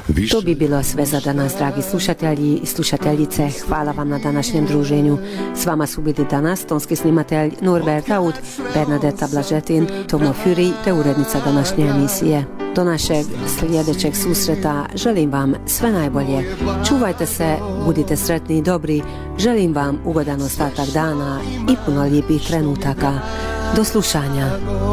To bi bilo sve za danas, dragi slušatelji i slušateljice. Hvala vam na današnjem druženju. S vama su bili danas tonski snimatelj Norbert Aud, Bernadeta Blažetin, Tomo Fury te urednica današnje emisije. Do našeg sljedećeg susreta želim vam sve najbolje. Čuvajte se, budite sretni i dobri. Želim vam ugodan ostatak dana i puno lijepih trenutaka. Do slušanja.